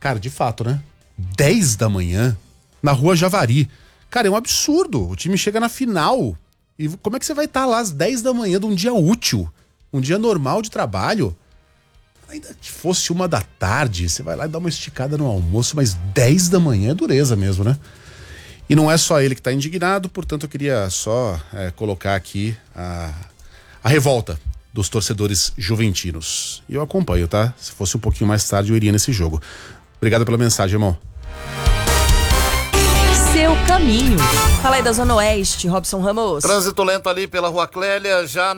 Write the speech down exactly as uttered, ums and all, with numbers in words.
Cara, de fato, né? dez da manhã na Rua Javari. Cara, é um absurdo. O time chega na final. E como é que você vai estar lá às dez da manhã de um dia útil? Um dia normal de trabalho? Ainda que fosse uma da tarde, você vai lá e dá uma esticada no almoço, mas dez da manhã é dureza mesmo, né? E não é só ele que está indignado, portanto eu queria só é, colocar aqui a, a revolta dos torcedores juventinos. E eu acompanho, tá? Se fosse um pouquinho mais tarde eu iria nesse jogo. Obrigado pela mensagem, irmão. Seu caminho. Fala aí da Zona Oeste, Robson Ramos. Trânsito lento ali pela Rua Clélia, já